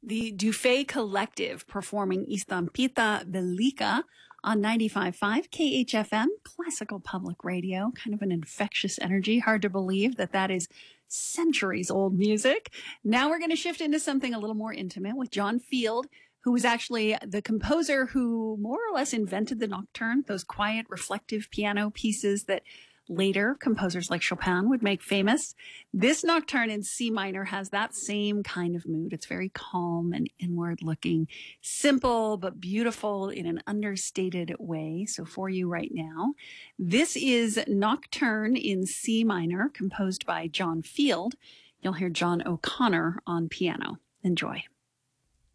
The Dufay Collective performing Estampita Velika on 95.5 KHFM, classical public radio, kind of an infectious energy. Hard to believe that is centuries old music. Now we're going to shift into something a little more intimate with John Field, who was actually the composer who more or less invented the nocturne, those quiet, reflective piano pieces that later composers like Chopin would make famous. This nocturne in C minor has that same kind of mood. It's very calm and inward looking, simple but beautiful in an understated way. So for you right now, this is Nocturne in C minor, composed by John Field. You'll hear John O'Connor on piano. Enjoy.